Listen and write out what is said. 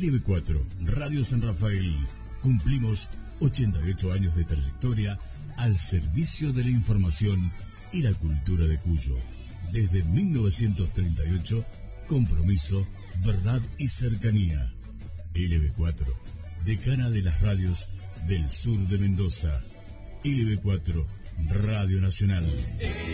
LB4, Radio San Rafael. Cumplimos 88 años de trayectoria al servicio de la información y la cultura de Cuyo. Desde 1938, compromiso, verdad y cercanía. LB4, decana de las radios del sur de Mendoza. LB4, Radio Nacional.